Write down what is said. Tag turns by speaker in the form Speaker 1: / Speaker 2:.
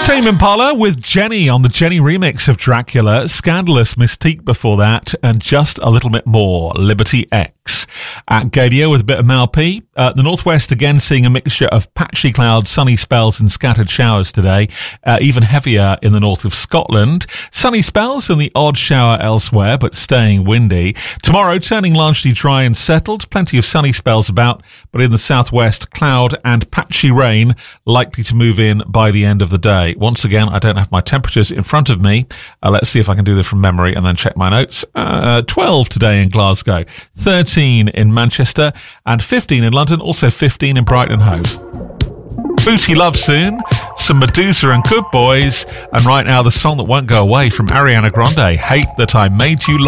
Speaker 1: Tame Impala with Jenny on the Jenny remix of Dracula, Scandalous Mystique before that, and just a little bit more, Liberty X. At Gadio with a bit of Mal P. The northwest again seeing a mixture of patchy clouds, sunny spells and scattered showers today, even heavier in the north of Scotland. Sunny spells and the odd shower elsewhere, but staying windy. Tomorrow turning largely dry and settled, plenty of sunny spells about, but in the southwest, cloud and patchy rain likely to move in by the end of the day. Once again, I don't have my temperatures in front of me. Let's see if I can do this from memory and then check my notes. 12 today in Glasgow, 13 in Manchester, and 15 in London, also 15 in Brighton and Hove. Booty Love soon, some Medusa and Good Boys, and right now the song that won't go away from Ariana Grande, Hate That I Made You Love.